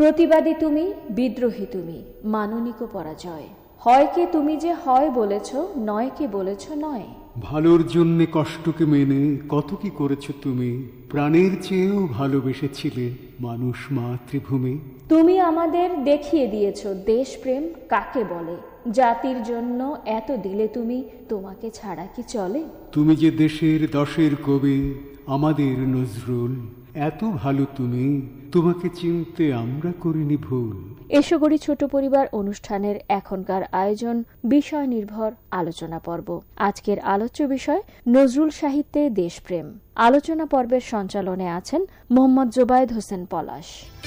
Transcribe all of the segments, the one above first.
প্রতিবাদী তুমি, বিদ্রোহী তুমি, মাননিক পরাজয়। হয় কে তুমি যে হয় বলেছ, নয় কে বলেছ নয়। ভালোর জন্যে কষ্টকে মেনে কত কি করেছ তুমি, প্রাণের চেয়েও ভালোবেসেছিলে মানুষ মাতৃভূমি। তুমি আমাদের দেখিয়ে দিয়েছ দেশপ্রেম কাকে বলে, জাতির জন্য এত দিলে তুমি, তোমাকে ছাড়া কি চলে। তুমি যে দেশের দশের কবি, আমাদের নজরুল, এত ভালো তুমি, তোমাকে চিনতে আমরা করিনি ভুল। এসো গড়ি ছোট পরিবার অনুষ্ঠানের এখনকার আয়োজন বিষয় নির্ভর আলোচনা পর্ব। আজকের আলোচ্য বিষয় নজরুল সাহিত্যে দেশপ্রেম। আলোচনা পর্বের সঞ্চালনে আছেন মোহাম্মদ জোবায়েদ হোসেন পলাশ।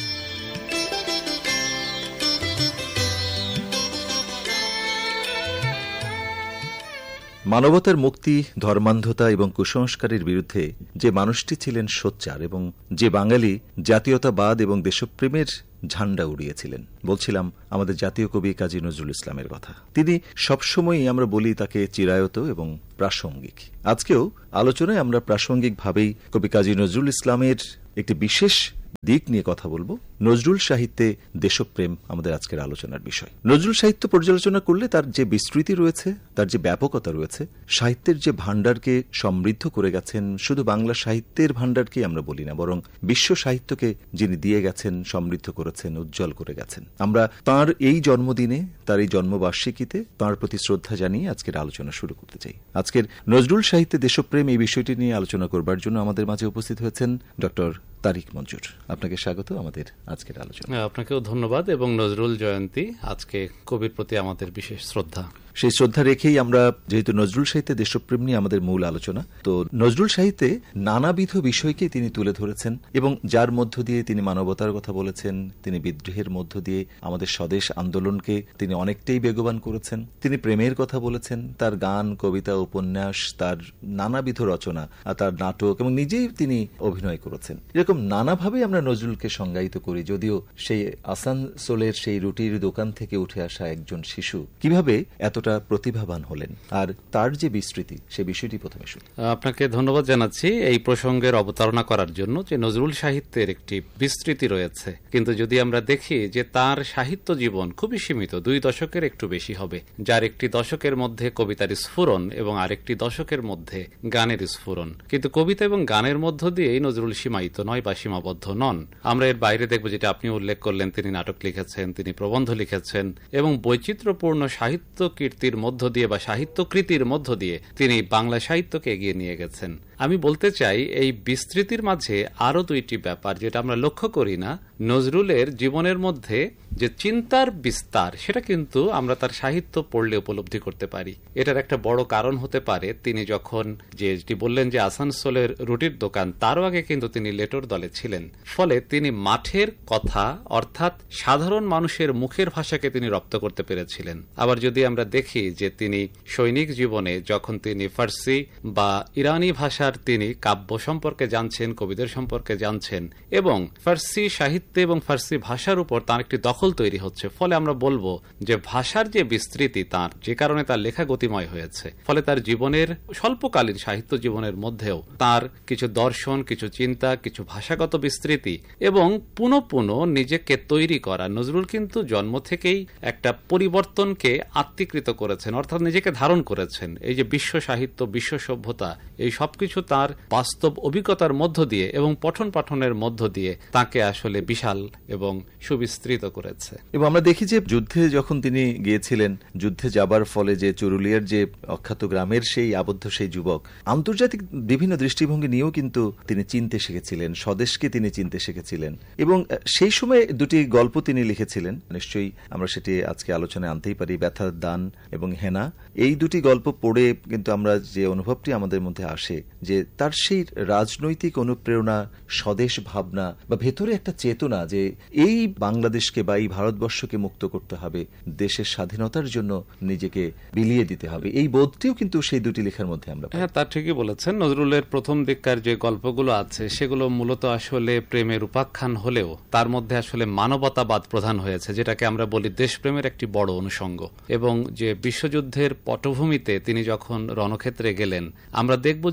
মানবতার মুক্তি, ধর্মান্ধতা এবং কুসংস্কারের বিরুদ্ধে যে মানুষটি ছিলেন সোচ্চার এবং যে বাঙালি জাতীয়তাবাদ এবং দেশপ্রেমের ঝান্ডা উড়িয়েছিলেন, বলছিলাম আমাদের জাতীয় কবি কাজী নজরুল ইসলামের কথা। তিনি সবসময়ই আমরা বলি তাকে চিরায়ত এবং প্রাসঙ্গিক। আজকেও আলোচনায় আমরা প্রাসঙ্গিকভাবেই কবি কাজী নজরুল ইসলামের একটি বিশেষ দিক নিয়ে কথা বলবো। নজরুল সাহিত্যে দেশপ্রেম আমাদের আজকের আলোচনার বিষয়। নজরুল সাহিত্য পর্যালোচনা করলে তার যে বিস্তৃতি রয়েছে, তার যে ব্যাপকতা রয়েছে, সাহিত্যের যে ভাণ্ডারকে সমৃদ্ধ করে গেছেন, শুধু বাংলা সাহিত্যের ভাণ্ডারকে আমরা বলি না, বরং বিশ্ব সাহিত্যকে যিনি দিয়ে গেছেন, সমৃদ্ধ করেছেন, উজ্জ্বল করে গেছেন। আমরা তার এই জন্মদিনে, তার এই জন্মবার্ষিকীতে তার প্রতি শ্রদ্ধা জানিয়ে আজকের আলোচনা শুরু করতে চাই। আজকের নজরুল সাহিত্যে দেশপ্রেম এই বিষয়টি নিয়ে আলোচনা করবার জন্য আমাদের মাঝে উপস্থিত হয়েছেন ডক্টর তারিক মঞ্জুর। আপনাকে স্বাগত আমাদের আজকের আলোচনা। আপনাকেও ধন্যবাদ এবং নজরুল জয়ন্তী, আজকে কবির প্রতি আমাদের বিশেষ শ্রদ্ধা। সেই শ্রদ্ধা রেখেই আমরা, যেহেতু নজরুল সাহিত্যে দেশপ্রেম নিয়ে আমাদের মূল আলোচনা, তো নজরুল সাহিত্যে নানাবিধ বিষয়কে তিনি তুলে ধরেছেন এবং যার মধ্য দিয়ে তিনি মানবতার কথা বলেছেন, তিনি বিদ্রোহের মধ্য দিয়ে আমাদের স্বদেশ আন্দোলনকে তিনি অনেকটাই বেগবান করেছেন, তিনি প্রেমের কথা বলেছেন, তার গান, কবিতা, উপন্যাস, তার নানাবিধ রচনা, তার নাটক এবং নিজেই তিনি অভিনয় করেছেন। এরকম নানাভাবে আমরা নজরুলকে সংজ্ঞায়িত করি, যদিও সেই আসানসোলের সেই রুটির দোকান থেকে উঠে আসা একজন শিশু কিভাবে এত প্রতিভাবান হলেন আর তার যে বিস্তৃতি, সে বিষয়টি প্রথমে শুনি। আপনাকে ধন্যবাদ জানাচ্ছি এই প্রসঙ্গের অবতারণা করার জন্য, যে নজরুল সাহিত্যের একটি বিস্তৃতি রয়েছে, কিন্তু যদি আমরা দেখি যে তার সাহিত্য জীবন খুবই সীমিত, 2 দশকের একটু বেশি হবে, যার একটি দশকের মধ্যে কবিতার স্ফুরণ এবং আরেকটি দশকের মধ্যে গানের স্ফুরণ। কিন্তু কবিতা এবং গানের মধ্য দিয়েই নজরুল সীমায়িত নয় বা সীমাবদ্ধ নন। আমরা এর বাইরে দেখব, যেটা আপনি উল্লেখ করলেন, তিনি নাটক লিখেছেন, তিনি প্রবন্ধ লিখেছেন এবং বৈচিত্র্যপূর্ণ সাহিত্য কীর্তির মধ্য দিয়ে বা সাহিত্যকৃতির মধ্য দিয়ে তিনি বাংলা সাহিত্যকে এগিয়ে নিয়ে গেছেন। আমি বলতে চাই এই বিস্তৃতির মাঝে আরো 2টি ব্যাপার যেটা আমরা লক্ষ্য করি না। নজরুলের জীবনের মধ্যে যে চিন্তার বিস্তার, সেটা কিন্তু আমরা তার সাহিত্য পড়লে উপলব্ধি করতে পারি। এটার একটা বড় কারণ হতে পারে, তিনি যখন যেটি বললেন যে আসানসোলের রুটির দোকান, তারও আগে কিন্তু তিনি লেটোর দলে ছিলেন। ফলে তিনি মাঠের কথা, অর্থাৎ সাধারণ মানুষের মুখের ভাষাকে তিনি রপ্ত করতে পেরেছিলেন। আবার যদি আমরা দেখি যে তিনি সৈনিক জীবনে যখন তিনি ফার্সি বা ইরানি ভাষার তিনি কাব্য সম্পর্কে জানছেন, কবিদের সম্পর্কে জানছেন এবং ফার্সি সাহিত্যে এবং ফার্সি ভাষার উপর তার একটি দখল তৈরি হচ্ছে। ফলে আমরা বলবো যে ভাষার যে বিস্তৃতি তার, যে কারণে তার লেখা গতিময় হয়েছে, ফলে তার জীবনের স্বল্পকালীন সাহিত্য জীবনের মধ্যেও তার কিছু দর্শন, কিছু চিন্তা, কিছু ভাষাগত বিস্তৃতি এবং পুনঃ পুনঃ নিজেকে তৈরি করা। নজরুল কিন্তু জন্ম থেকেই একটা পরিবর্তনকে আত্মীকৃত করেছেন, অর্থাৎ নিজেকে ধারণ করেছেন। এই যে বিশ্ব সাহিত্য, বিশ্ব সভ্যতা, এই সবকিছু তার বাস্তব অভিজ্ঞতার মধ্য দিয়ে এবং পঠন পাঠনের মধ্য দিয়ে তাকে আসলে বিশাল এবং সুবিস্তৃত করেছে। এবং আমরা দেখি যে যুদ্ধে যখন তিনি গিয়েছিলেন, যুদ্ধে যাবার ফলে যে চুরুলিয়ার যে অখ্যাত গ্রামের সেই আবদ্ধ সেই যুবক, আন্তর্জাতিক বিভিন্ন দৃষ্টিভঙ্গি নিয়েও কিন্তু তিনি চিনতে শিখেছিলেন, স্বদেশকে তিনি চিনতে শিখেছিলেন এবং সেই সময় 2টি গল্প তিনি লিখেছিলেন। নিশ্চয়ই আমরা সেটি আজকে আলোচনায় আনতেই পারি, ব্যথার দান এবং হেনা। এই 2টি গল্প পড়ে কিন্তু আমরা যে অনুভবটি আমাদের মধ্যে আসে, যে তার সেই রাজনৈতিক অনুপ্রেরণা, স্বদেশ ভাবনা বা ভেতরে একটা চেতনা যে এই বাংলাদেশকে বা এই ভারতবর্ষকে মুক্ত করতে হবে, দেশের স্বাধীনতার জন্য নিজেকে বিলিয়ে দিতে হবে, এই বোধটিও কিন্তু সেই 2টি লেখার মধ্যে আমরা। হ্যাঁ, তা ঠিকই বলেছেন। নজরুলের প্রথম দিককার যে গল্পগুলো আছে সেগুলো মূলত আসলে প্রেমের উপাখ্যান হলেও তার মধ্যে আসলে মানবতাবাদ প্রধান হয়েছে, যেটাকে আমরা বলি দেশপ্রেমের একটি বড় অনুষঙ্গ। এবং যে বিশ্বযুদ্ধের পটভূমিতে তিনি যখন রণক্ষেত্রে গেলেন, আমরা দেখব যে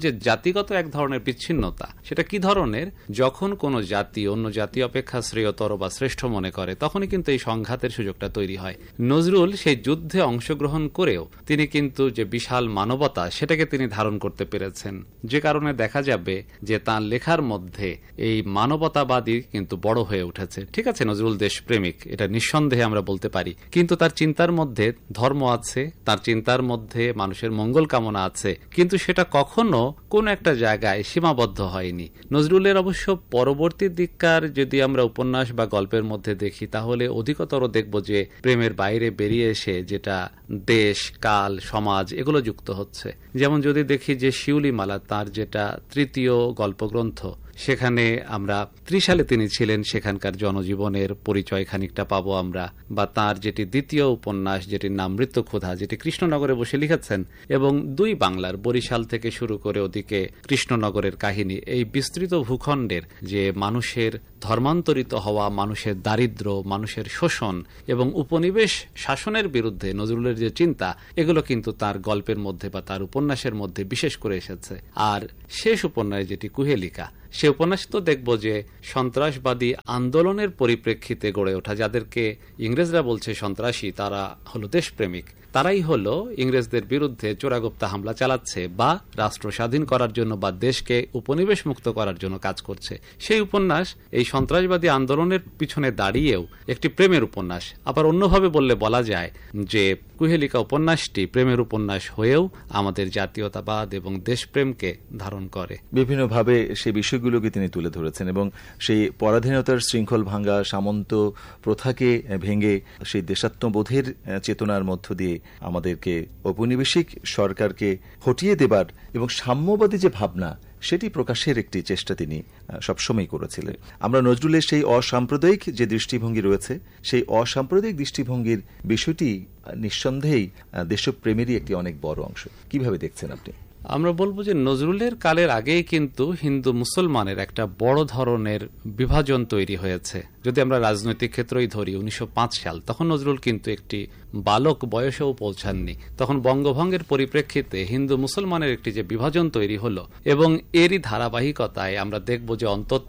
জাতিগত এক ধরনের বিচ্ছিন্নতা। সেটা কি ধরনের? যখন কোনো জাতি অন্য জাতি অপেক্ষা শ্রেয়তর বা শ্রেষ্ঠ মনে করে তখনই কিন্তু এই সংঘাতের সুযোগটা তৈরি হয়। নজরুল সেই যুদ্ধে অংশগ্রহণ করেও তিনি কিন্তু যে বিশাল মানবতা সেটাকে তিনি ধারণ করতে পেরেছেন, যে কারণে দেখা যাবে যে তার লেখার মধ্যে এই মানবতাবাদী কিন্তু বড় হয়ে উঠেছে। ঠিক আছে, নজরুল দেশপ্রেমিক, এটা নিঃসন্দেহে আমরা বলতে পারি, কিন্তু তার চিন্তার মধ্যে ধর্ম আছে, তার চিন্তার মধ্যে মানুষের মঙ্গল কামনা আছে, কিন্তু সেটা কখনো কোন একটা জায়গায় সীমাবদ্ধ হয়নি। নজরুলের অবশ্য পরবর্তী দিককার যদি আমরা উপন্যাস বা গল্পের মধ্যে দেখি তাহলে অধিকতর দেখব যে প্রেমের বাইরে বেরিয়ে এসে যেটা দেশ, কাল, সমাজ এগুলো যুক্ত হচ্ছে। যেমন যদি দেখি যে শিউলিমালা তার যেটা তৃতীয় গল্পগ্রন্থ, সেখানে আমরা ত্রিশালে তিনি ছিলেন সেখানকার জনজীবনের পরিচয় খানিকটা পাবো আমরা, বা তার যেটি দ্বিতীয় উপন্যাস যেটির নাম মৃত্যুক্ষুধা, যেটি কৃষ্ণনগরে বসে লিখেছেন, এবং দুই বাংলার বরিশাল থেকে শুরু করে ওদিকে কৃষ্ণনগরের কাহিনী, এই বিস্তৃত ভূখণ্ডের যে মানুষের ধর্মান্তরিত হওয়া, মানুষের দারিদ্র, মানুষের শোষণ এবং উপনিবেশ শাসনের বিরুদ্ধে নজরুলের যে চিন্তা, এগুলো কিন্তু তার গল্পের মধ্যে বা তার উপন্যাসের মধ্যে বিশেষ করে এসেছে। আর শেষ উপন্যাস যেটি কুহেলিকা, সে উপন্যাস তো দেখব যে সন্ত্রাসবাদী আন্দোলনের পরিপ্রেক্ষিতে গড়ে ওঠা, যাদেরকে ইংরেজরা বলছে সন্ত্রাসী, তারা হলো দেশপ্রেমিক, তারাই হলো ইংরেজদের বিরুদ্ধে চোরাগোপ্তা হামলা চালাচ্ছে বা রাষ্ট্র স্বাধীন করার জন্য বা দেশকে উপনিবেশ মুক্ত করার জন্য কাজ করছে। সেই উপন্যাস এই সন্ত্রাসবাদী আন্দোলনের পিছনে দাঁড়িয়েও একটি প্রেমের উপন্যাস। আবার অন্যভাবে বললে বলা যায় যে কুহেলিকা উপন্যাসটি প্রেমের উপন্যাস হয়েও আমাদের জাতীয়তাবাদ এবং দেশপ্রেমকে ধারণ করে। বিভিন্নভাবে সেই বিষয়গুলোকে তিনি তুলে ধরেছেন এবং সেই পরাধীনতার শৃঙ্খল ভাঙ্গা, সামন্ত প্রথাকে ভেঙে সেই দেশাত্মবোধের চেতনার মধ্য দিয়ে আমাদেরকে ঔপনিবেশিক সরকারকে হটিয়ে দেবার এবং সাম্যবাদী যে ভাবনা সেটি প্রকাশের একটি চেষ্টা তিনি সবসময় করেছিলেন। আমরা নজরুলের সেই অসাম্প্রদায়িক যে দৃষ্টিভঙ্গি রয়েছে, সেই অসাম্প্রদায়িক দৃষ্টিভঙ্গির বিষয়টি নিঃসন্দেহেই দেশপ্রেমেরই একটি অনেক বড় অংশ। কিভাবে দেখছেন আপনি? আমরা বলবো যে নজরুলের কালের আগেই কিন্তু হিন্দু মুসলমানের একটা বড় ধরনের বিভাজন তৈরি হয়েছে। যদি আমরা রাজনৈতিক ক্ষেত্রই ধরি 1905 সাল, তখন নজরুল কিন্তু একটি বালক বয়সেও পৌঁছাননি। তখন বঙ্গভঙ্গের পরিপ্রেক্ষিতে হিন্দু মুসলমানের একটি যে বিভাজন তৈরি হলো, এবং এরই ধারাবাহিকতায় আমরা দেখব যে অন্তত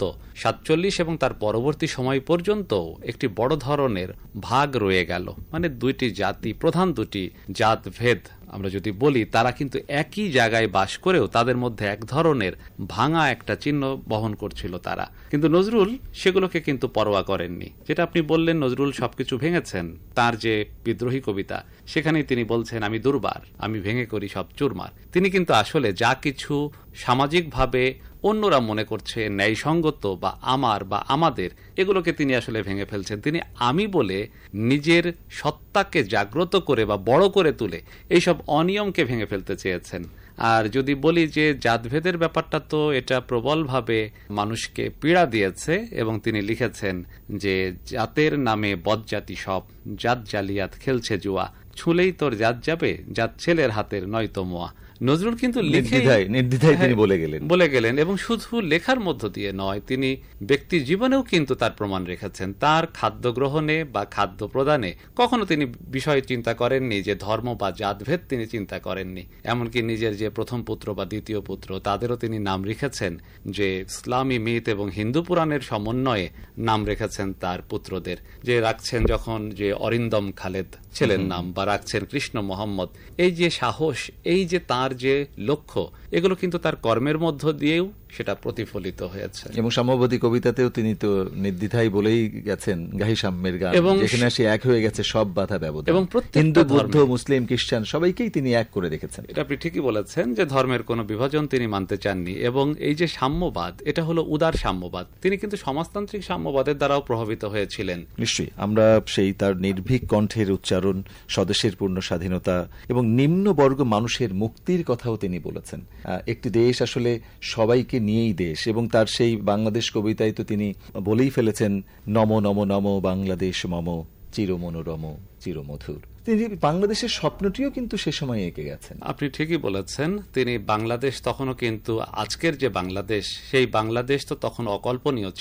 47 এবং তার পরবর্তী সময় পর্যন্ত একটি বড় ধরনের ভাগ রয়ে গেল। মানে দুইটি জাতি, প্রধান দুটি জাতভেদ আমরা যদি বলি, তারা কিন্তু একই জায়গায় বাস করেও তাদের মধ্যে এক ধরনের ভাঙা একটা চিহ্ন বহন করছিল তারা। কিন্তু নজরুল সেগুলোকে কিন্তু পরোয়া করেননি। যেটা আপনি বললেন, নজরুল সবকিছু ভেঙেছেন। তার যে বিদ্রোহী কবিতা, সেখানেই তিনি বলছেন আমি দুর্বার, আমি ভেঙে করি সব চুরমার। তিনি কিন্তু আসলে যা কিছু সামাজিকভাবে অন্যরা মনে করছে ন্যায়সঙ্গত বা আমার বা আমাদের, এগুলোকে তিনি আসলে ভেঙে ফেলছেন। তিনি আমি বলে নিজের সত্তাকে জাগ্রত করে বা বড় করে তুলে এইসব অনিয়মকে ভেঙে ফেলতে চেয়েছেন। আর যদি বলি যে জাতভেদের ব্যাপারটা, তো এটা প্রবলভাবে মানুষকে পীড়া দিয়েছে, এবং তিনি লিখেছেন যে জাতের নামে বদজাতি সব, জাত জালিয়াত খেলছে জুয়া, ছুলেই তোর জাত যাবে, জাত ছেলের হাতের নয়তো মোয়া। নজরুল কিন্তু নির্দ্বিধায় তিনি বলে গেলেন, এবং শুধু লেখার মধ্য দিয়ে নয়, তিনি ব্যক্তি জীবনেও কিন্তু তার প্রমাণ রেখেছেন। তার খাদ্য গ্রহণে বা খাদ্য প্রদানে কখনো তিনি বিষয় চিন্তা করেননি যে ধর্ম বা জাতভেদ তিনি চিন্তা করেননি। এমনকি নিজের যে প্রথম পুত্র বা দ্বিতীয় পুত্র, তাদেরও তিনি নাম রেখেছেন যে ইসলামী মিথ এবং হিন্দু পুরাণের সমন্বয়ে নাম রেখেছেন তার পুত্রদের। যে রাখছেন যখন যে অরিন্দম খালেদ ছেলের নাম, বা রাখছেন কৃষ্ণ মোহাম্মদ। এই যে সাহস, এই যে তার যে লক্ষ্য, এগুলো কিন্তু তার কর্মের মধ্য দিয়েও সেটা প্রতিফলিত হয়েছে। এবং সাম্যবাদী কবিতাতেও তিনি তো নির্দ্বিধায় বলেই গেছেন, গাহি সাম্যের গান, যেখানে সে এক হয়ে গেছে সব বাধা ব্যবধান, এবং হিন্দু, বৌদ্ধ, মুসলিম, খ্রিস্টান সবাইকেই তিনি এক করে রেখেছেন। এটা আপনি ঠিকই বলেছেন যে ধর্মের কোনো বিভাজন তিনি মানতে চাননি। এবং এই যে সাম্যবাদ, এটা হলো উদার সাম্যবাদ। তিনি কিন্তু সমাজতান্ত্রিক সাম্যবাদের দ্বারাও প্রভাবিত হয়েছিলেন। নিশ্চয়ই আমরা সেই তার নির্ভীক কণ্ঠের উচ্চারণ, স্বদেশের পূর্ণ স্বাধীনতা এবং নিম্নবর্গ মানুষের মুক্তির কথাও তিনি বলেছেন। একটি দেশ আসলে সবাইকে নিয়েই দেশ, এবং তার সেই বাংলাদেশ কবিতায় তো তিনি বলেই ফেলেছেন, নম নম নম বাংলাদেশ মম, চিরমনোরম চিরমধুর। তিনি বাংলাদেশের স্বপ্নটিও কিন্তু সে সময় এঁকে গেছেন। আপনি ঠিকই বলেছেন। তিনি বাংলাদেশ তখনও কিন্তু আজকের যে বাংলাদেশ, সেই বাংলাদেশ তো তখন অকল্পনীয় ছিল।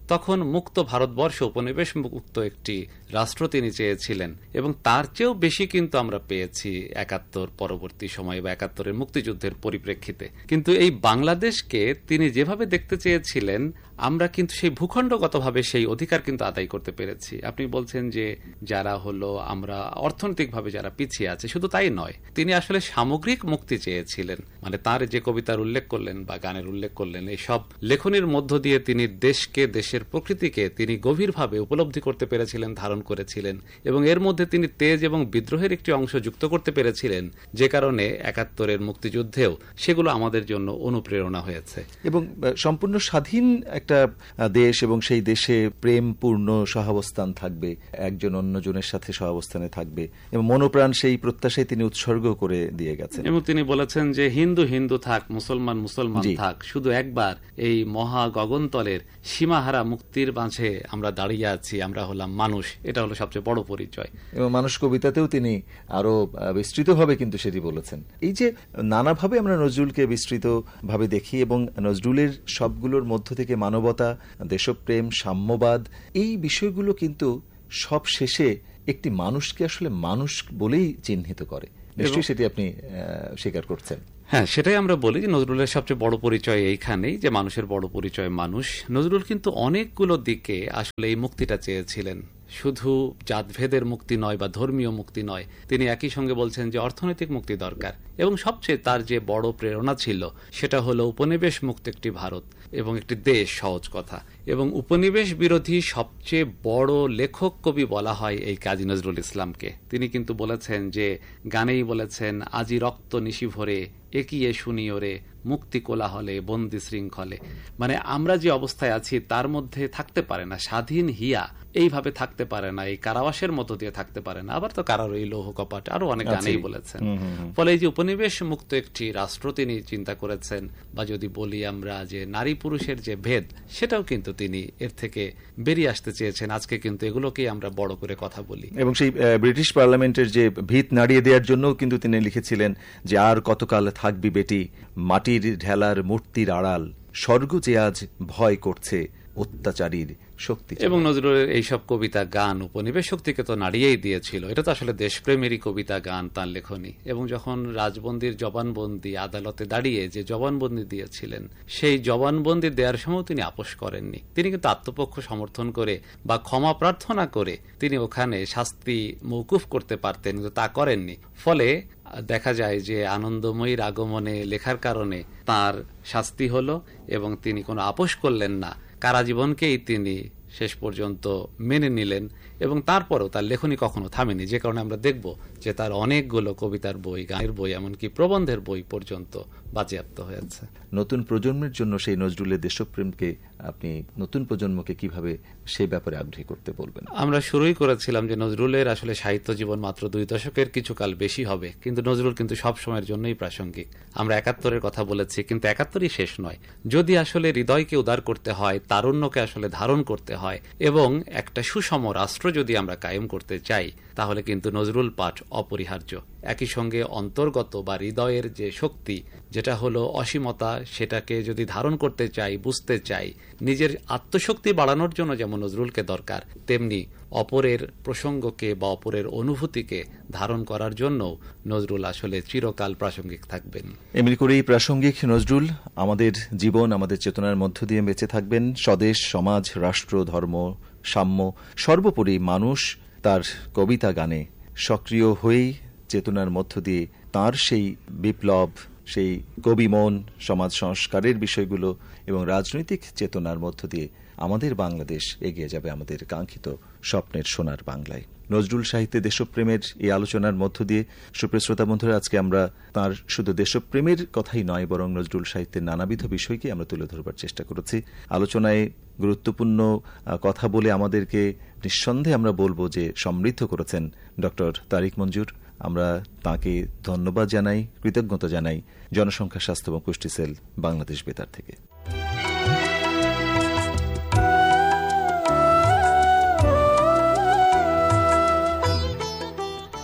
তখন মুক্ত ভারতবর্ষ, উপনিবেশ মুক্ত একটি রাষ্ট্র তিনি চেয়েছিলেন, এবং তার চেয়েও বেশি কিন্তু আমরা পেয়েছি ৭১ পরবর্তী সময় বা ৭১-এর মুক্তিযুদ্ধের পরিপ্রেক্ষিতে। কিন্তু এই বাংলাদেশকে তিনি যেভাবে দেখতে চেয়েছিলেন, আমরা কিন্তু সেই ভূখণ্ডগতভাবে সেই অধিকার কিন্তু আদায় করতে পেরেছি। আপনি বলছেন যে যারা হলো আমরা অর্থনৈতিকভাবে যারা পিছিয়ে আছে, শুধু তাই নয়, তিনি আসলে সামগ্রিক মুক্তি চেয়েছিলেন। মানে তার যে কবিতার উল্লেখ করলেন বা গানের উল্লেখ করলেন, এই সব লেখনির মধ্য দিয়ে তিনি দেশকে, দেশের প্রকৃতিকে তিনি গভীরভাবে উপলব্ধি করতে পেরেছিলেন, ধারণ করেছিলেন, এবং এর মধ্যে তিনি তেজ এবং বিদ্রোহের একটি অংশ যুক্ত করতে পেরেছিলেন, যে কারণে ৭১-এর মুক্তিযুদ্ধেও সেগুলো আমাদের জন্য অনুপ্রেরণা হয়েছে। এবং সম্পূর্ণ স্বাধীন একটা দেশ, এবং সেই দেশে প্রেমপূর্ণ সহাবস্থান থাকবে, একজন অন্যজনের সাথে সহাবস্থানে থাকবে, এবং মনোপ্রাণ সেই প্রত্যাশায় তিনি উৎসর্গ করে দিয়ে গেছেন। এবং তিনি বলেছেন যে হিন্দু হিন্দু থাক, মুসলমান মুসলমান থাক, শুধু একবার এই মহা গগনতলের সীমাহারা মুক্তির মাঝে আমরা দাঁড়িয়ে আছি, আমরা হলাম মানুষ। এটা হলো সবচেয়ে বড় পরিচয়। এবং মানুষ কবিতাতেও তিনি আরো বিস্তৃতভাবে কিন্তু সেটি বলেছেন। এই যে নানাভাবে আমরা নজরুলকে বিস্তৃতভাবে দেখি, এবং নজরুলের সবগুলোর মধ্য থেকে মানবতা, দেশপ্রেম, সাম্যবাদ, এই বিষয়গুলো কিন্তু সব শেষে একটি মানুষকে আসলে মানুষ বলেই চিহ্নিত করে। নিশ্চয়ই সেটি আপনি স্বীকার করছেন। হ্যাঁ, সেটাই আমরা বলি যে নজরুলের সবচেয়ে বড় পরিচয় এইখানেই, যে মানুষের বড় পরিচয় মানুষ। নজরুল কিন্তু অনেকগুলো দিকে আসলে এই মুক্তিটা চেয়েছিলেন। শুধু জাতভেদের মুক্তি নয় বা ধর্মীয় মুক্তি নয়, তিনি একই সঙ্গে বলছেন যে অর্থনৈতিক মুক্তি দরকার, এবং সবচেয়ে তার যে বড় প্রেরণা ছিল সেটা হলো উপনিবেশ মুক্ত একটি ভারত এবং একটি দেশ, সহজ কথা। এবং উপনিবেশ বিরোধী সবচেয়ে বড় লেখক কবি বলা হয় এই কাজী নজরুল ইসলামকে। তিনি কিন্তু বলেছেন যে, গানেই বলেছেন, আজি রক্ত নিশি ভরে একিয়ে শুনিও রে মুক্তি কোলাহলে বন্দি শৃঙ্খলে। মানে আমরা যে অবস্থায় আছি তার মধ্যে থাকতে পারে না, স্বাধীন হিয়া এইভাবে থাকতে পারে না, এই কারাবাসের মতো দিয়ে থাকতে পারে না। আবার তো কারার ওই লৌহ কপাট, আরো অনেক গানেই বলেছেন। ফলে এই যে উপনিবেশ মুক্ত একটি রাষ্ট্র তিনি চিন্তা করেছেন, বা যদি বলি আমরা যে নারী পুরুষের যে ভেদ, সেটাও কিন্তু তিনি এর থেকে বেরিয়ে আসতে চেয়েছেন। আজকে কিন্তু এগুলোকেই আমরা বড় করে কথা বলি। এবং সেই ব্রিটিশ পার্লামেন্টের যে ভিত নাড়িয়ে দেওয়ার জন্য কিন্তু তিনি লিখেছিলেন যে, আর কতকাল থাকবি বেটি মাটির ঢেলার মূর্তির আড়াল, স্বর্গ যে আজ ভয় করছে অত্যাচারীর শক্তি। এবং নজরুলের এইসব কবিতা গান উপনিবেশ শক্তিকে তো নাড়িয়েই দিয়েছিল। এটা তো আসলে দেশপ্রেমেরই কবিতা গান, তার লেখনী। এবং যখন রাজবন্দির জবানবন্দি আদালতে দাঁড়িয়ে যে জবানবন্দি দিয়েছিলেন, সেই জবানবন্দি দেওয়ার সময় তিনি আপোষ করেননি। তিনি কিন্তু আত্মপক্ষ সমর্থন করে বা ক্ষমা প্রার্থনা করে তিনি ওখানে শাস্তি মওকুফ করতে পারতেন, কিন্তু তা করেননি। ফলে দেখা যায় যে আনন্দময়ীর আগমনে লেখার কারণে তার শাস্তি হলো, এবং তিনি কোনো আপোষ করলেন না, কারাজীবনকেই তিনি শেষ পর্যন্ত মেনে নিলেন। এবং তারপরেও তার লেখনী কখনো থামেনি, যে কারণে আমরা দেখব যে তার অনেকগুলো কবিতার বই, গানের বই, এমনকি প্রবন্ধের বই পর্যন্ত বাজেয়াপ্ত হয়েছে। নতুন প্রজন্মের জন্য সেই নজরুলের দেশপ্রেমকে আপনি নতুন প্রজন্মকে কিভাবে সেই ব্যাপারে আগ্রহী করতে বলবেন? আমরা শুরুই করেছিলাম যে নজরুলের আসলে সাহিত্য জীবন মাত্র 2 দশকের কিছুকাল বেশি হবে, কিন্তু নজরুল কিন্তু সব সময়ের জন্যই প্রাসঙ্গিক। আমরা ৭১-এর কথা বলেছি, কিন্তু ৭১-ই শেষ নয়। যদি আসলে হৃদয়কে উদার করতে হয়, তারুণ্যকে আসলে ধারণ করতে হয়, এবং একটা সুষম রাষ্ট্র যদি আমরা কায়েম করতে চাই, তাহলে কিন্তু নজরুল পাঠ অপরিহার্য। একই সঙ্গে অন্তর্গত বা হৃদয়ের যে শক্তি, যেটা হলো অসীমতা, সেটাকে যদি ধারণ করতে চাই, বুঝতে চাই, নিজের আত্মশক্তি বাড়ানোর জন্য যেমন নজরুলকে দরকার, তেমনি অপরের প্রসঙ্গকে বা অপরের অনুভূতিকে ধারণ করার জন্য নজরুল আসলে চিরকাল প্রাসঙ্গিক থাকবেন। এমনি করেই প্রাসঙ্গিক নজরুল আমাদের জীবন, আমাদের চেতনার মধ্য দিয়ে বেঁচে থাকবেন। স্বদেশ, সমাজ, রাষ্ট্র, ধর্ম, সাম্য, সর্বোপরি মানুষ তার কবিতা গানে সক্রিয় হয়েই চেতনার মধ্য দিয়ে তার সেই বিপ্লব, সেই কবিমন, সমাজ সংস্কারের বিষয়গুলো এবং রাজনৈতিক চেতনার মধ্য দিয়ে আমাদের বাংলাদেশ এগিয়ে যাবে আমাদের কাঙ্ক্ষিত স্বপ্নের সোনার বাংলায়। নজরুল সাহিত্যে দেশপ্রেমের এই আলোচনার মধ্য দিয়ে সুপ্রিয় শ্রোতা বন্ধুরা, আজকে আমরা তার শুধু দেশপ্রেমের কথাই নয়, বরং নজরুল সাহিত্যের নানাবিধ বিষয়কে আমরা তুলে ধরবার চেষ্টা করেছি। আলোচনায় গুরুত্বপূর্ণ কথা বলে আমাদেরকে নিঃসন্দেহে আমরা বলবো যে সমৃদ্ধ করেছেন ডক্টর তারিক মঞ্জুর। আমরা তাঁকে ধন্যবাদ জানাই, কৃতজ্ঞতা জানাই জনসংখ্যা, স্বাস্থ্য এবং পুষ্টি সেল, বাংলাদেশ বেতার থেকে।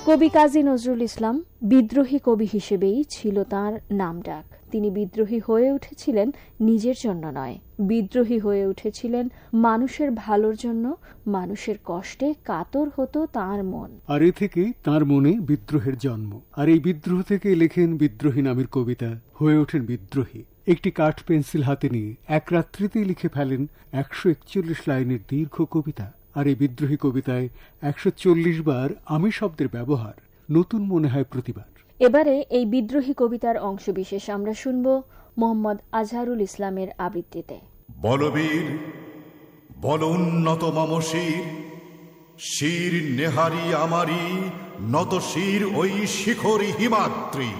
কবি কাজী নজরুল ইসলাম বিদ্রোহী কবি হিসেবেই ছিল তাঁর নামডাক। তিনি বিদ্রোহী হয়ে উঠেছিলেন নিজের জন্য নয়, বিদ্রোহী হয়ে উঠেছিলেন মানুষের ভালোর জন্য। মানুষের কষ্টে কাতর হতো তাঁর মন, আর এ থেকে তাঁর মনে বিদ্রোহের জন্ম। আর এই বিদ্রোহ থেকে লেখেন বিদ্রোহী নামের কবিতা, হয়ে ওঠেন বিদ্রোহী। একটি কাঠ পেন্সিল হাতে নিয়ে এক রাত্রিতেই লিখে ফেলেন 141 লাইনের দীর্ঘ কবিতা। আর এই বিদ্রোহী কবিতায় 140 বার আমি শব্দের ব্যবহার নতুন মনে হয় প্রতিবার। এবারে এই বিদ্রোহী কবিতার অংশবিশেষ আমরা শুনব মোহাম্মদ আজহারুল ইসলামের আবৃত্তিতে। বলবীর বল উন্নত মম শির, শির নেহারি আমারি নত শির ওই শিখরি হিমাদ্রি।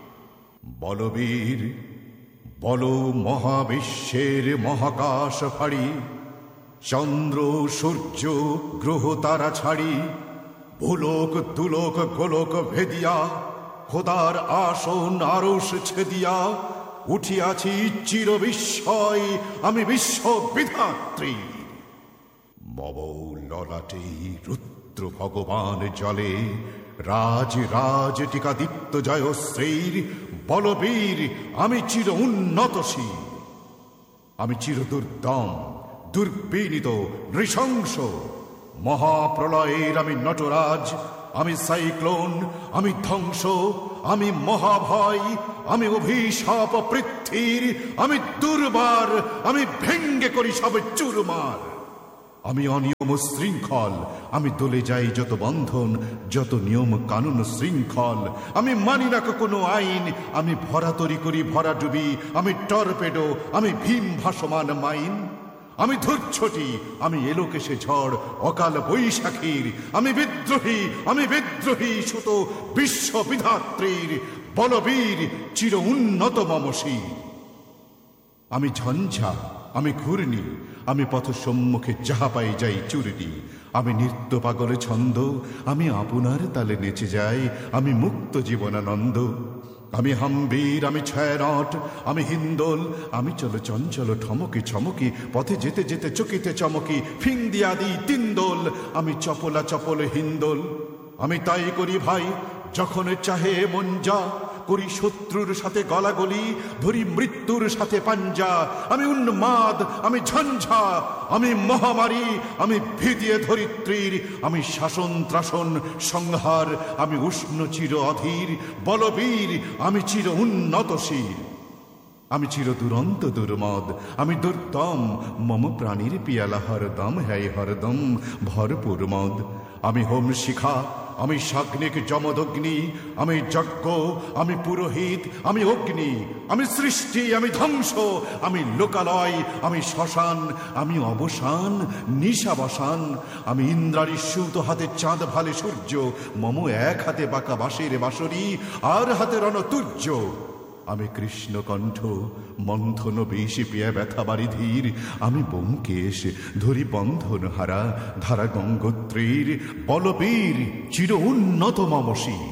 বলবীর বল মহাবিশ্বের মহাকাশ ফাড়ি, চন্দ্র সূর্য গ্রহ তারা ছাড়ি, ভুলোক দুলোক গোলোক ভেদিয়া, খোদার আসন আরশ ছেদিয়া, উঠিয়াছি চির বিস্ময় আমি বিশ্ব বিধাত্রী। মম ললাটে রুদ্র ভগবান জলে, রাজ রাজ টিকাদিত্য জয়শ্রীর। বলবীর আমি চির উন্নতশীল, আমি চির দুর্দম দুর্বিনীত নৃশংস। মহাপ্রলয়ের আমি নটরাজ, আমি সাইক্লোন, আমি ধ্বংস, আমি মহাভয়, আমি অভিশাপ পৃথ্বীর, আমি দুর্বার, আমি ভেঙ্গে করি সব চুরমার। আমি অনিয়ম শৃঙ্খল, আমি দলে যাই যত বন্ধন, যত নিয়ম কানুন শৃঙ্খল। আমি মানি না কোনো আইন, আমি ভরা তরি করি ভরা ডুবি, আমি টর্পেডো, আমি ভীম ভাসমান মাইন। আমি ধূর্ছটি, আমি এলোকেশে ঝড় অকাল বৈশাখীর। আমি বিদ্রোহী সুত বিশ্ববিধাত্রীর। বলবীর চির উন্নত মম শির। আমি ঝঞ্ঝা, আমি ঘূর্ণি, আমি পথ সম্মুখে যাহা পাই যাই চুরটি। আমি নৃত্য পাগলে ছন্দ, আমি আপনার তালে নেচে যাই, আমি মুক্ত জীবনানন্দ। আমি হাম্বীর, আমি ছায়ানট, আমি হিন্দোল, আমি চলো চঞ্চল ঠমকি ছমকি, পথে যেতে যেতে চকিতে চমকি, ফিং দিয়া দিই তিনদোল। আমি চপলা চপল হিন্দোল, আমি তাই করি ভাই যখন চাহে মন যা, করি শত্রুর সাথে গলাগলি, ধরি মৃত্যুর সাথে পাঞ্জা। আমি উন্মাদ, আমি ঝঞ্ঝা, আমি মহামারী, আমি ভিদিয়ে ধরিত্রীর। আমি শাসন ত্রাসন সংহার, আমি উষ্ণ চির অধীর। বলবীর আমি চির উন্নতশীল, আমি চির দুরন্ত দুর্মদ, আমি দুর্দম। মম প্রাণীর পিয়ালা হরদম হ্যায় হরদম ভরপুর মদ। আমি হোম শিখা, আমি সাগ্নিক যমদগ্নি, আমি যজ্ঞ, আমি পুরোহিত, আমি অগ্নি। আমি সৃষ্টি, আমি ধ্বংস, আমি লোকালয়, আমি শ্মশান, আমি অবসান নিশাবসান। আমি ইন্দ্রারী সুত হাতে চাঁদ ভালে সূর্য, মম এক হাতে বাঁকা বাঁশের বাঁশরি, আর হাতে রণতুর্য। আমি কৃষ্ণকণ্ঠ মন্থন বেশি পিয়া ব্যথা বাড়ি ধীর। আমি ব্যোমকেশ ধরি বন্ধন হারা ধারা গঙ্গোত্রীর। বলবীর চির উন্নত মম শির।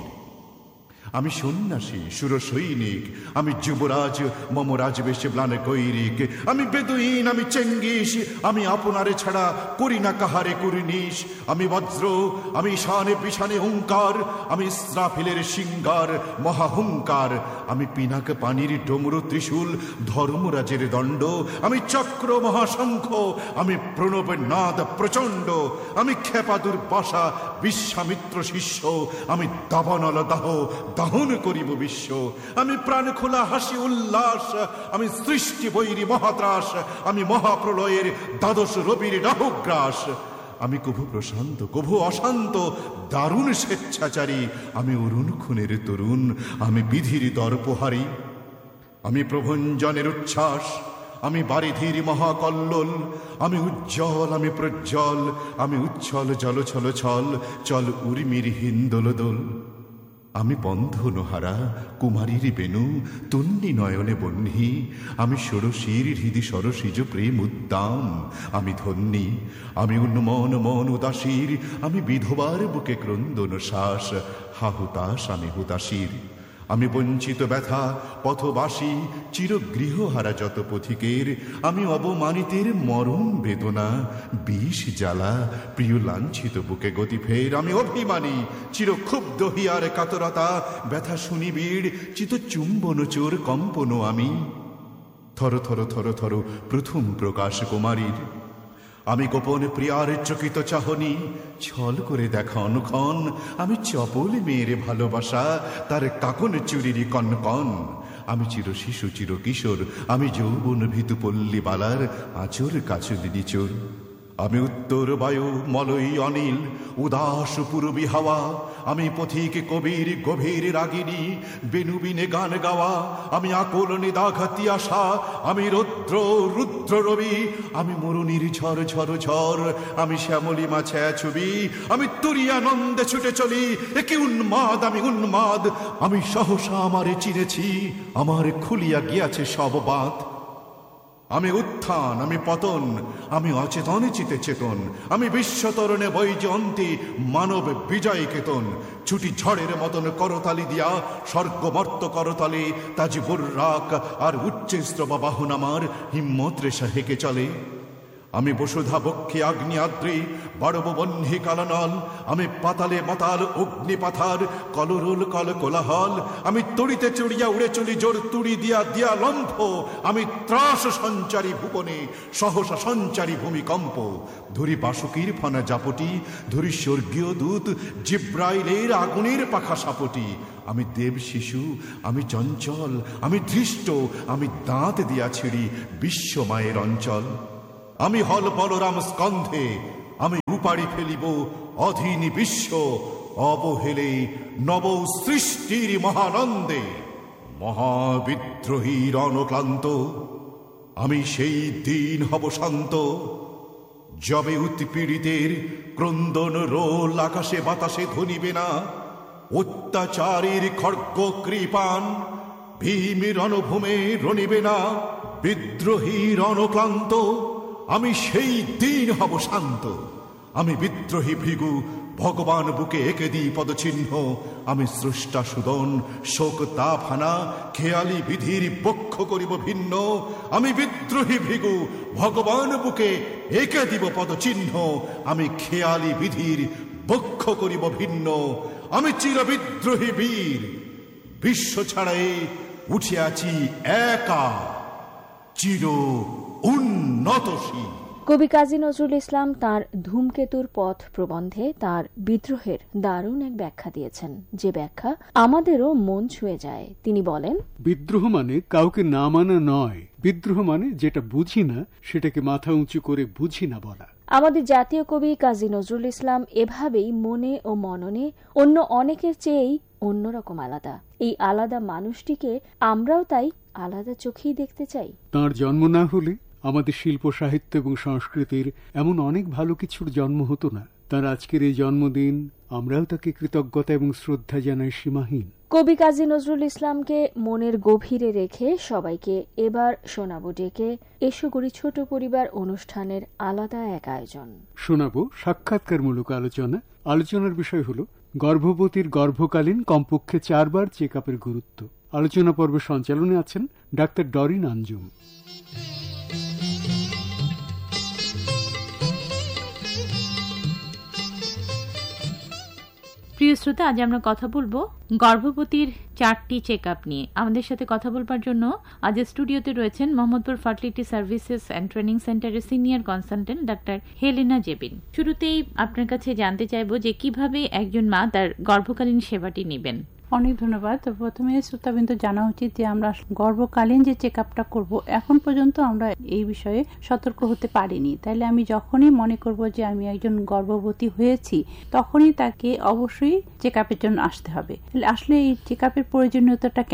আমি সন্ন্যাসী সুর সৈনিক, আমি যুবরাজ মম রাজবেশে ম্লান গৈরিক। আমি বেদুইন, আমি চেঙ্গিস, আমি আপনারে ছাড়া করি না কাহারে কুর্নিশ। আমি বজ্র, আমি ঈশানে পিছানে হুঙ্কার, আমি ইসরাফিলের সিঙ্গার মহাহুঙ্কার। আমি পিনাক পানির ডমরু ত্রিশূল ধর্মরাজের দণ্ড। আমি চক্র মহাশঙ্খ, আমি প্রণবের নাদ প্রচণ্ড। আমি ক্ষেপা দুর্বাসা বিশ্বামিত্র শিষ্য, আমি দাবানল দাহ দহন করিব বিশ্ব। আমি প্রাণ খোলা হাসি উল্লাস, আমি সৃষ্টি বৈরী মহাত্রাস। আমি মহাপ্রলয়ের দ্বাদশ রবির রাহুগ্রাস। আমি কভু প্রশান্ত কভু অশান্ত দারুণ স্বেচ্ছাচারী। আমি অরুণ খুনের তরুণ, আমি বিধির দর্পহারী। আমি প্রভঞ্জনের উচ্ছ্বাস, আমি বারিধির মহাকল্লোল। আমি উজ্জ্বল, আমি প্রজ্জ্বল, আমি উচ্ছল জল ছল ছল চল উর্মির হিন্দোলদোল। আমি বন্ধনহারা কুমারীর বেনু তন্নি নয়নে বহ্নি। আমি ষোড়শীর হৃদি সরসিজ প্রেম উদ্দাম, আমি ধন্যী। আমি উন্মন মন উদাসীর, আমি বিধবার বুকে ক্রন্দন শ্বাস। হাহুতাস আমি হুতাশীর। আমি বঞ্চিত ব্যথা পথবাসী চিরগৃহহারা যত পথিকের, আমি অবমানিতের মরণ বেদনা বিষ জ্বালা প্রিয় লাঞ্ছিত বুকে গতি ফের, আমি অভিমানী চিরক্ষুব্ধ হিয়ার কাতরতা ব্যথা শুনিবিড় চিত চুম্বন চোর কম্পন, আমি থর থর থর থর প্রথম প্রকাশ কুমারীর, আমি গোপন প্রিয়ার চকিত চাহনি ছল করে দেখা অনুক্ষণ, আমি চপল মেয়ের ভালোবাসা তার কাকন চুরির কনকন, আমি চির শিশু চির কিশোর, আমি যৌবন ভীতু পল্লী বালার আচর কাছুলিনি চোর, আমি উত্তর বায়ু মলয় অনিল উদাস পূর্বী হাওয়া, আমি পথিক কবির গভীর রাগিনী বেনুবিনে গান গাওয়া, আমি আকুল নিদাঘাতি আশা, আমি রৌদ্র রুদ্র রবি, আমি মরুনির ঝড় ঝড় ঝড়, আমি শ্যামলী মাছা ছবি, আমি তুরিয়ানন্দে ছুটে চলি একে উন্মাদ, আমি উন্মাদ, আমি সহসা আমারে চিনেছি, আমার খুলিয়া গিয়াছে সব বাঁধ, আমি উত্থান আমি পতন, আমি অচেতন চিতে চেতন, আমি বিশ্বতরণে বৈজয়ন্তী মানব বিজয় কেতন, ছুটি ঝড়ের মতন করতালি দিয়া স্বর্গমর্ত করতালে তাজ বুর্রাক আর উচ্চে স্রবা বাহন আমার হিম্মত রেশা হেঁকে চলে, আমি বসুধা বক্ষে আগ্নি আদ্রি বাড়ব বহ্নি কালানল, আমি পাতালে মাতাল অগ্নিপাথার কলরোল কল কোলাহল, আমি তড়িতে চড়িয়া উড়ে চলি জোর তুড়ি দিয়া দিয়া লম্ফ, আমি ত্রাস সঞ্চারী ভুবনে সহসা সঞ্চারী ভূমিকম্প, ধরি বাসুকীর ফানা জাপটি, ধরি স্বর্গীয় দূত জিব্রাইলের আগুনের পাখা সাপটি, আমি দেব শিশু আমি চঞ্চল আমি ধৃষ্ট, আমি দাঁত দিয়া ছিড়ি বিশ্ব মায়ের অঞ্চল, আমি হল বলরাম স্কন্ধে, আমি উপাড়ি ফেলিব অধীন বিশ্ব অবহেলে নব সৃষ্টির মহানন্দে, মহাবিদ্রোহীর অনক্লান্ত আমি সেই দিন হব শান্ত, যবে উৎপীড়িতের ক্রন্দন রোল আকাশে বাতাসে ধ্বনিবে না, অত্যাচারীর খড়গ কৃপান ভীমের রণভূমে রণিবে না, বিদ্রোহীর অনক্লান্ত আমি সেই দিন হব শান্ত, আমি বিদ্রোহী ভৃগু ভগবান বুকে এঁকে দিই পদচিহ্ন, আমি স্রষ্টা সুদন শোক তাপহানা খেয়ালি বিধির বক্ষ করিব ভিন্ন, আমি বিদ্রোহী ভৃগু ভগবান বুকে এঁকে দিব পদচিহ্ন, আমি খেয়ালি বিধির বক্ষ করিব ভিন্ন, আমি চির বিদ্রোহী বীর বিশ্ব ছাড়াই উঠিয়াছি একা চির উন্নতশীল। কবি কাজী নজরুল ইসলাম তাঁর ধূমকেতুর পথ প্রবন্ধে তাঁর বিদ্রোহের দারুণ এক ব্যাখ্যা দিয়েছেন, যে ব্যাখ্যা আমাদেরও মন ছুঁয়ে যায়। তিনি বলেন, বিদ্রোহ মানে কাউকে না মানা নয়, বিদ্রোহ মানে যেটা বুঝি না সেটাকে মাথা উঁচু করে বুঝি না বলা। আমাদের জাতীয় কবি কাজী নজরুল ইসলাম এভাবেই মনে ও মননে অন্য অনেকের চেয়েই অন্যরকম আলাদা। এই আলাদা মানুষটিকে আমরাও তাই আলাদা চোখেই দেখতে চাই। তাঁর জন্ম না হলে আমাদের শিল্প সাহিত্য এবং সংস্কৃতির এমন অনেক ভালো কিছুর জন্ম হতো না। তার আজকের এই জন্মদিন আমরাও তাকে কৃতজ্ঞতা এবং শ্রদ্ধা জানাই সীমাহীন। কবি কাজী নজরুল ইসলামকে মনের গভীরে রেখে সবাইকে এবার শোনাবো ডেকে এসো করি ছোট পরিবার অনুষ্ঠানের আলাদা এক আয়োজন। শোনাবো সাক্ষাৎকারমূলক আলোচনা। আলোচনার বিষয় হল গর্ভবতীর গর্ভকালীন কমপক্ষে 4 বার চেক আপের গুরুত্ব। আলোচনা পর্ব সঞ্চালনে আছেন ডাক্তার ডরিন আঞ্জুম। প্রিয় শ্রোতা, আজ আমরা কথা বলবো গর্ভবতীর 4টি চেক আপ নিয়ে। আমাদের সাথে কথা বলবার জন্য আজ স্টুডিওতে রয়েছেন Mohammadpur fertility services and training সেন্টারের senior consultant doctor Helena Jebin. শুরুতেই আপনার কাছে জানতে চাইবো যে কিভাবে একজন মা তার গর্ভকালীন সেবাটি নেবেন। অনেক ধন্যবাদ। প্রথমে শ্রোতাবৃন্দ জানা উচিত যে আমরা গর্ভকালীন যে চেক আপটা করবো এখন পর্যন্ত আমরা এই বিষয়ে সতর্ক হতে পারিনি। তাইলে আমি যখনই মনে করব যে আমি একজন গর্ভবতী হয়েছি তখনই তাকে অবশ্যই চেক আপের জন্য আসতে হবে। আসলে এই চেক আপের প্রয়োজনীয়তাটা কেন?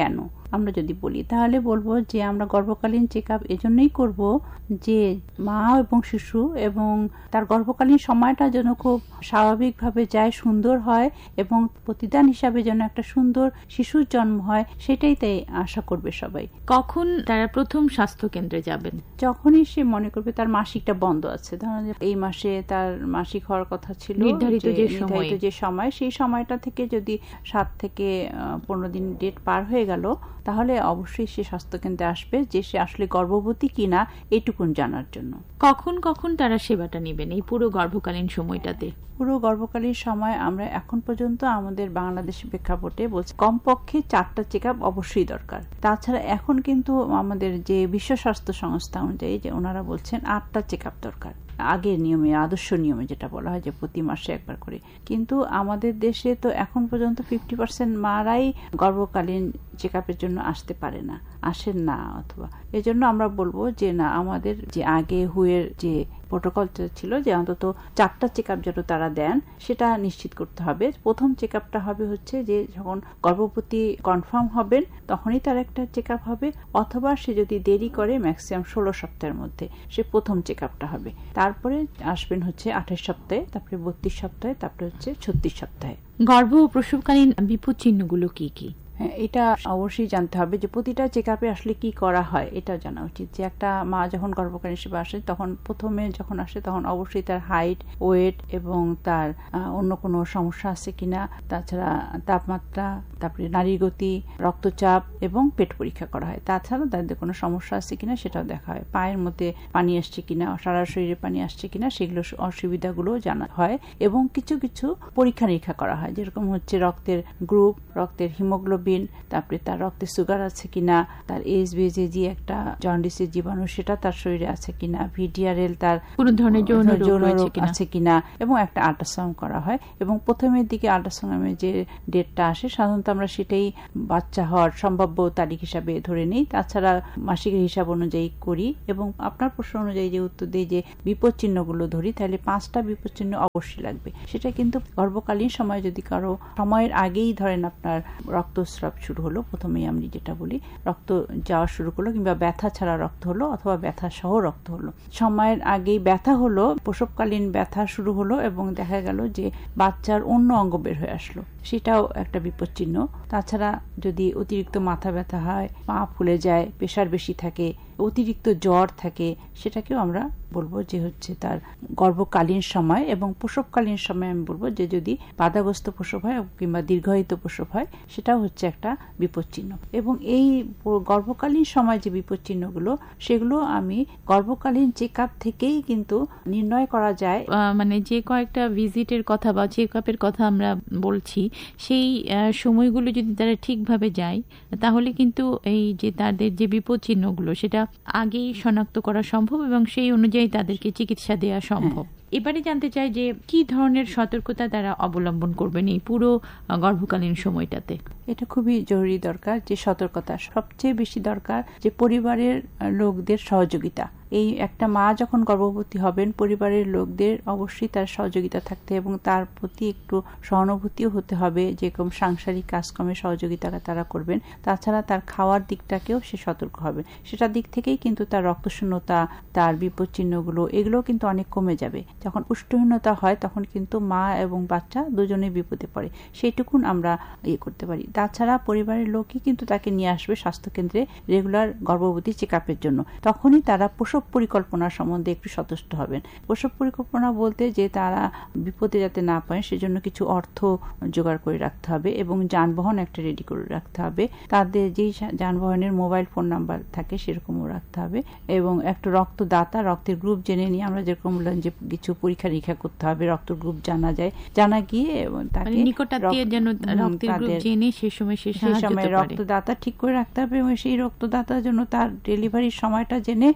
আমরা যদি বলি, তাহলে বলবো যে আমরা গর্ভকালীন চেক আপ এজন্যই করব যে মা এবং শিশু এবং তার গর্ভকালীন সময়টা যেন খুব স্বাভাবিকভাবে যায়, সুন্দর হয় এবং প্রতিদান হিসাবে যেন একটা সুন্দর শিশুর জন্ম হয়, সেটাই তাই আশা করবে সবাই। কখন তারা প্রথম স্বাস্থ্য কেন্দ্রে যাবেন? যখনই সে মনে করবে তার মাসিকটা বন্ধ আছে, ধরুন এই মাসে তার মাসিক হওয়ার কথা ছিল, নির্ধারিত যে সময়, সেই সময়টা থেকে যদি 7 থেকে 15 দিন ডেট পার হয়ে গেল, তাহলে অবশ্যই সে স্বাস্থ্যকেন্দ্রে আসবে যে সে আসলে গর্ভবতী কিনা এইটুকুন জানার জন্য। কখন কখন তারা সেবাটা নেবেন এই পুরো গর্ভকালীন সময়টাতে? পুরো গর্ভকালীন সময় আমরা এখন পর্যন্ত আমাদের বাংলাদেশ প্রেক্ষাপটে বলছি কমপক্ষে 4টা চেক আপ অবশ্যই দরকার। তাছাড়া এখন কিন্তু আমাদের যে বিশ্ব স্বাস্থ্য সংস্থা অনুযায়ী যে ওনারা বলছেন 8টা চেক আপ দরকার, আগের নিয়মে, আদর্শ নিয়মে যেটা বলা হয় যে প্রতি মাসে একবার করে। কিন্তু আমাদের দেশে তো এখন পর্যন্ত 50% মারাই গর্ভকালীন চেক আপের জন্য আসতে পারে না, আসেন না, অথবা এজন্য আমরা বলবো যে না, আমাদের যে আগে হুয়ের যে প্রোটোকলটা ছিল যে অন্তত 4টা চেক আপ যেন তারা দেন, সেটা নিশ্চিত করতে হবে। প্রথম চেক আপটা হবে হচ্ছে যে যখন গর্ভবতী কনফার্ম হবেন তখনই তার একটা চেক আপ হবে, অথবা সে যদি দেরি করে ম্যাক্সিমাম 16 সপ্তাহের মধ্যে সে প্রথম চেক আপটা হবে। তারপরে আসবেন হচ্ছে 28 সপ্তাহে, তারপরে 32 সপ্তাহে, তারপরে হচ্ছে 36 সপ্তাহে। গর্ভ ও প্রসবকালীন বিপদ চিহ্নগুলো কি কি? হ্যাঁ, এটা অবশ্যই জানতে হবে যে প্রতিটা চেক আপে আসলে কি করা হয়, এটা জানা উচিত। যে একটা মা যখন গর্ভকালীন সেবা আসে, তখন প্রথমে যখন আসে তখন অবশ্যই তার হাইট, ওয়েট এবং তার অন্য কোনো সমস্যা আছে কিনা, তাছাড়া তাপমাত্রা, তারপরে নারীর গতি, রক্তচাপ এবং পেট পরীক্ষা করা হয়। তাছাড়া তাদের কোনো সমস্যা আছে কিনা সেটাও দেখা হয়। পায়ের মধ্যে পানি আসছে কিনা, সারা শরীরে পানি আসছে কিনা, সেগুলো অসুবিধাগুলো জানা হয়। এবং কিছু কিছু পরীক্ষা নিরীক্ষা করা হয়, যেরকম হচ্ছে রক্তের গ্রুপ, রক্তের হিমোগ্লোবিন, তারপরে তার রক্তে সুগার আছে কিনা, তার এইচবিজি যে একটা জন্ডিসের জীবাণু সেটা তার শরীরে আছে কিনা, ভিডিআরএল তার কোন ধরনের যৌন রোগ আছে কিনা, এবং একটা আল্ট্রাসাউন্ড করা হয়। এবং প্রথমের দিকে আল্ট্রাসাউন্ডে যে ডেটটা আসে সাধারণত আমরা সেটাই বাচ্চা হওয়ার সম্ভাব্য তারিখ হিসাবে ধরে নিই। তাছাড়া মাসিকের হিসাব অনুযায়ী করি এবং আপনার প্রশ্ন অনুযায়ী যে উত্তর দিই যে বিপদ চিহ্নগুলো ধরি, তাহলে 5টা বিপদ চিহ্ন অবশ্যই লাগবে। সেটা কিন্তু গর্ভকালীন সময় যদি কারো সময়ের আগেই ধরেন আপনার রক্তস্রাব শুরু হলো, প্রথমেই আমি যেটা বলি রক্ত যাওয়া শুরু করলো, কিংবা ব্যথা ছাড়া রক্ত হলো অথবা ব্যথা সহ রক্ত হলো, সময়ের আগেই ব্যথা হলো, প্রসবকালীন ব্যথা শুরু হলো এবং দেখা গেল যে বাচ্চার অন্য অঙ্গ বের হয়ে আসলো, সেটাও একটা বিপদ চিহ্ন। তাছাড়া যদি অতিরিক্ত মাথা ব্যথা হয়, পা ফুলে যায়, প্রেশার বেশি থাকে, অতিরিক্ত জ্বর থাকে, সেটাকেও আমরা বলবো যে হচ্ছে তার গর্ভকালীন সময়। এবং প্রসবকালীন সময় আমি বলবো যে যদি বাধাগ্রস্ত প্রসব হয় কিংবা দীর্ঘায়িত প্রসব হয়, সেটাও হচ্ছে একটা বিপদ চিহ্ন। এবং এই গর্ভকালীন সময় যে বিপদ চিহ্নগুলো, সেগুলো আমি গর্ভকালীন চেক আপ থেকেই কিন্তু নির্ণয় করা যায়। মানে যে কয়েকটা ভিজিটের কথা বা চেক আপের কথা আমরা বলছি, সেই সময়গুলো যদি তারা ঠিকভাবে যায়, তাহলে কিন্তু এই যে তাদের যে বিপদ চিহ্নগুলো সেটা আগেই শনাক্ত করা সম্ভব এবং সেই অনুযায়ী তাদেরকে চিকিৎসা দেওয়া সম্ভব। এবারে জানতে চাই যে কি ধরনের সতর্কতা তারা অবলম্বন করবেন এই পুরো গর্ভকালীন সময়টাতে? এটা খুবই জরুরি দরকার যে সতর্কতা, সবচেয়ে বেশি দরকার যে পরিবারের লোকদের সহযোগিতা। এই একটা মা যখন গর্ভবতী হবেন, পরিবারের লোকদের অবশ্যই তার সহযোগিতা থাকতে এবং তার প্রতি একটু সহানুভূতিও হতে হবে, যেরকম সাংসারিক কাজকর্মে সহযোগিতা তারা করবেন। তাছাড়া তার খাওয়ার দিকটাকেও সে সতর্ক হবেন, সেটার দিক থেকেই কিন্তু তার রক্তশূন্যতা, তার বিপদ চিহ্নগুলো, এগুলো কিন্তু অনেক কমে যাবে। যখন পুষ্টিহীনতা হয় তখন কিন্তু মা এবং বাচ্চা দুজনেই বিপদে পড়ে, সেইটুকুন আমরা করতে পারি। তাছাড়া পরিবারের লোকই কিন্তু তাকে নিয়ে আসবে স্বাস্থ্যকেন্দ্রে রেগুলার গর্ভবতী চেক আপের জন্য। তখনই তারা প্রসব পরিকল্পনা সম্বন্ধে একটু সচেষ্ট হবেন। প্রসব পরিকল্পনা বলতে যে তারা বিপদে যাতে না পায় সেজন্য কিছু অর্থ জোগাড় করে রাখতে হবে এবং যানবাহন একটা রেডি করে রাখতে হবে। তাদের যেই যানবাহনের মোবাইল ফোন নাম্বার থাকে সেরকমও রাখতে হবে এবং একটা রক্তদাতা, রক্তের গ্রুপ জেনে নিয়ে, আমরা যেরকম বললাম যে কিছু পরীক্ষা নিরীক্ষা করতে হবে, রক্ত গ্রুপ জানা যায়, জানা গিয়ে তাকে নিকটাত্মীয় যেন রক্তের গ্রুপ জেনে সেই সময় রক্তদাতা ঠিক করে রাখতে হবে এবং সেই রক্তদাতার জন্য তার ডেলিভারির সময়টা জেনে গত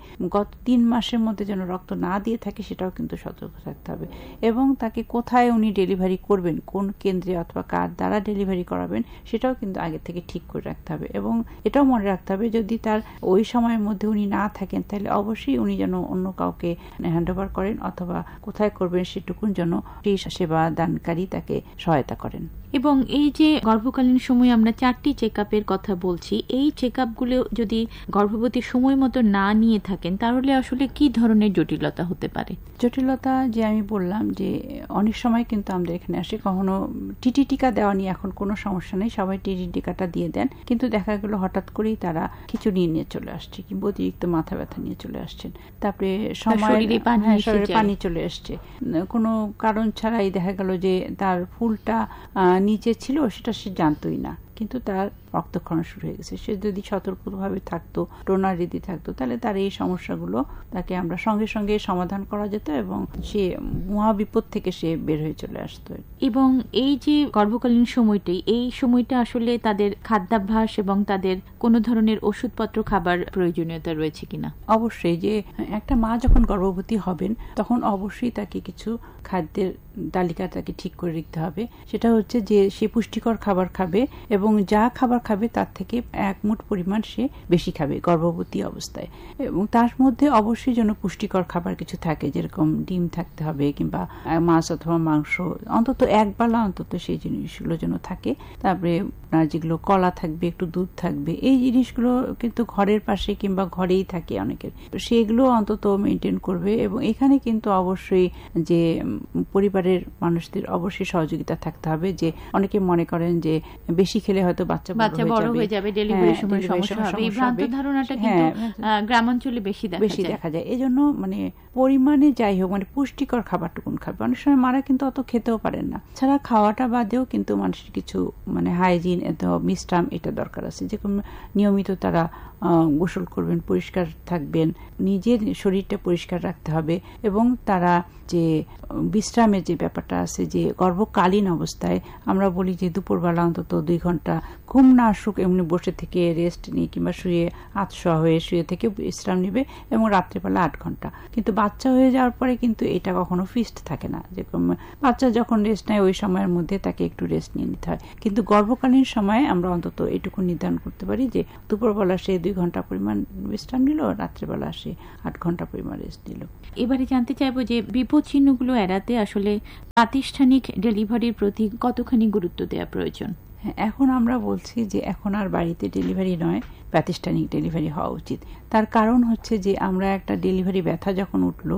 গত 3 মাসের মধ্যে যেন রক্ত না দিয়ে থাকে সেটাও কিন্তু সতর্ক থাকতে হবে। এবং তাকে কোথায় উনি ডেলিভারি করবেন, কোন কেন্দ্রে অথবা কার দ্বারা ডেলিভারি করাবেন সেটাও কিন্তু আগে থেকে ঠিক করে রাখতে হবে। এবং এটাও মনে রাখতে হবে যদি তার ওই সময়ের মধ্যে উনি না থাকেন তাহলে অবশ্যই উনি যেন অন্য কাউকে হ্যান্ডওভার করেন অথবা কোথায় করবেন সেটুকুন যেন সেই সেবা দানকারী তাকে সহায়তা করেন। এবং এই যে গর্ভকালীন সময়ে আমরা 4টি চেক আপের কথা বলছি, এই চেক আপগুলো যদি গর্ভবতী সময় মতো না নিয়ে থাকেন তাহলে আসলে কি ধরনের জটিলতা হতে পারে? জটিলতা যে আমি বললাম যে অনেক সময় কিন্তু আমরা এখানে আসি, কখনো টিটি টিকা দেওয়া নিয়ে এখন কোনো সমস্যা নেই, সবাই টিটি টিকাটা দিয়ে দেন, কিন্তু দেখা গেল হঠাৎ করেই তারা খিচুড়ি নিয়ে চলে আসছে কিংবা অতিরিক্ত মাথা ব্যথা নিয়ে চলে আসছেন, তারপরে শরীরে পানি চলে আসছে, কোনো কারণ ছাড়াই দেখা গেল যে তার ফুলটা নিচে ছিল সেটা সে জানতোই না, কিন্তু তার রক্তক্ষরণ শুরু হয়ে গেছে। সে যদি সতর্কভাবে থাকতো, ডোনার রীতি থাকতো, তাহলে তার এই সমস্যাগুলো তাকে আমরা সঙ্গে সঙ্গে সমাধান করা যেত এবং সে মহাবিপদ থেকে সে বের হয়ে চলে আসতো। এবং এই যে গর্ভকালীন সময়টাই, এই সময়টা আসলে তাদের খাদ্যাভ্যাস এবং তাদের কোনো ধরনের ওষুধপত্র খাবার প্রয়োজনীয়তা রয়েছে কিনা? অবশ্যই, যে একটা মা যখন গর্ভবতী হবেন তখন অবশ্যই তাকে কিছু খাদ্যের তালিকা তাকে ঠিক করে রাখতে হবে। সেটা হচ্ছে যে সে পুষ্টিকর খাবার খাবে এবং যা খাবার খাবে তার থেকে 1 মুঠ পরিমাণ সে বেশি খাবে গর্ভবতী অবস্থায়। এবং তার মধ্যে অবশ্যই যেন পুষ্টিকর খাবার কিছু থাকে, যেরকম ডিম থাকতে হবে কিংবা মাছ অথবা মাংস, অন্তত 1 বেলা অন্তত সেই জিনিসগুলো যেন থাকে। তারপরে যেগুলো কলা থাকবে, একটু দুধ থাকবে, এই জিনিসগুলো কিন্তু ঘরের পাশে কিংবা ঘরেই থাকে অনেকের, সেগুলো অন্তত মেনটেন করবে। এবং এখানে কিন্তু অবশ্যই যে পরিবারের মানুষদের অবশ্যই সহযোগিতা থাকতে হবে। যে অনেকে মনে করেন যে বেশি খেলে হয়তো বাচ্চা বড় হয়ে যাবে, ডেলিভারির সময় সমস্যা হবে, এই ভ্রান্ত ধারণাটা কিন্তু গ্রামাঞ্চলে বেশি দেখা যায়। এজন্য মানে পরিমাণে যাই হোক, মানে পুষ্টিকর খাবারটুকুন খাবে। অনেক সময় মারা কিন্তু অত খেতেও পারেন না, ছাড়া খাওয়াটা বাদেও কিন্তু মানুষের কিছু মানে হাইজিন, বিশ্রাম এটা দরকার আছে। যেরকম নিয়মিত তারা গোসল করবেন, পরিষ্কার থাকবেন, নিজের শরীরটা পরিষ্কার রাখতে হবে এবং তারা যে বিশ্রামের যে ব্যাপারটা আছে, যে গর্ভকালীন অবস্থায় আমরা বলি যে দুপুরবেলা অন্তত 2 ঘন্টা ঘুম না আসুক এমনি বসে থেকে রেস্ট নিয়ে কিংবা শুয়ে আতশোয়া হয়ে শুয়ে থেকে বিশ্রাম নেবে এবং রাত্রিবেলা 8 ঘন্টা। কিন্তু বাচ্চা হয়ে যাওয়ার পরে কিন্তু এটা কখনো ফিক্সড থাকে না। যেরকম বাচ্চা যখন রেস্ট নেয় ওই সময়ের মধ্যে তাকে একটু রেস্ট নিয়ে নিতে হয়, কিন্তু গর্ভকালীন সময়ে আমরা অন্তত এটুকু নির্ধারণ করতে পারি যে দুপুরবেলা সে 2 ঘন্টা পরিমাণ বিশ্রাম নিল, রাত্রিবেলা সে 8 ঘন্টা পরিমাণ রেস্ট নিল। এবারে জানতে চাইবো যে বিপদ চিহ্নগুলো এড়াতে আসলে প্রাতিষ্ঠানিক ডেলিভারির প্রতি কতখানি গুরুত্ব দেওয়া প্রয়োজন? এখন আমরা বলছি যে এখন আর বাড়িতে ডেলিভারি নয়, প্রাতিষ্ঠানিক ডেলিভারি হওয়া উচিত। তার কারণ হচ্ছে যে আমরা একটা ডেলিভারি ব্যথা যখন উঠলো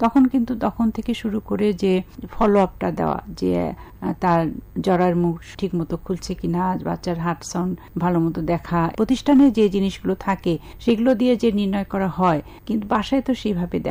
তখন থেকে শুরু করে যে ফলো আপটা দেওয়া, যে তার জরার মুখ ঠিক মতো খুলছে কিনা, বাচ্চার হার্ট সাউন্ড ভালো মতো দেখা, প্রতিষ্ঠানে যে জিনিসগুলো থাকে সেগুলো দিয়ে যে নির্ণয় করা হয়, কিন্তু বাসায় তো সেইভাবে